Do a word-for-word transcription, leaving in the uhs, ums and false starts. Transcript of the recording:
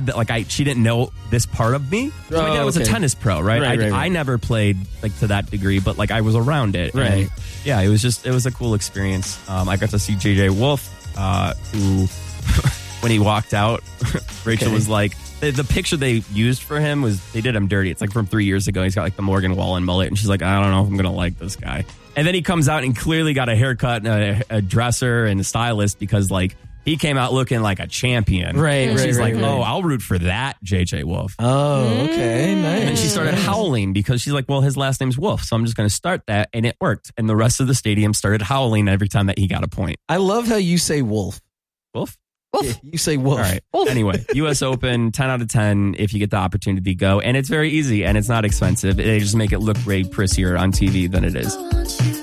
that like I she didn't know this part of me. So my Oh, dad was a okay. tennis pro, right? Right, I, right, right. I never played like to that degree, but like I was around it. Right. And, yeah, it was just it was a cool experience. Um, I got to see J J Wolf, uh, who when he walked out, Rachel Okay. was like. The, the picture they used for him was they did him dirty. It's like from three years ago. He's got like the Morgan Wallen mullet, and she's like, I don't know if I'm gonna like this guy. And then he comes out and clearly got a haircut, and a, a dresser, and a stylist because like he came out looking like a champion. Right, And right, she's right, like, right. oh, I'll root for that J J Wolf. Oh, okay, nice. And she started howling because she's like, well, his last name's Wolf, so I'm just going to start that. And it worked. And the rest of the stadium started howling every time that he got a point. I love how you say wolf. Wolf? Yeah, you say wolf. All right. Anyway, U S Open, ten out of ten if you get the opportunity to go. And it's very easy and it's not expensive. They just make it look way prissier on T V than it is.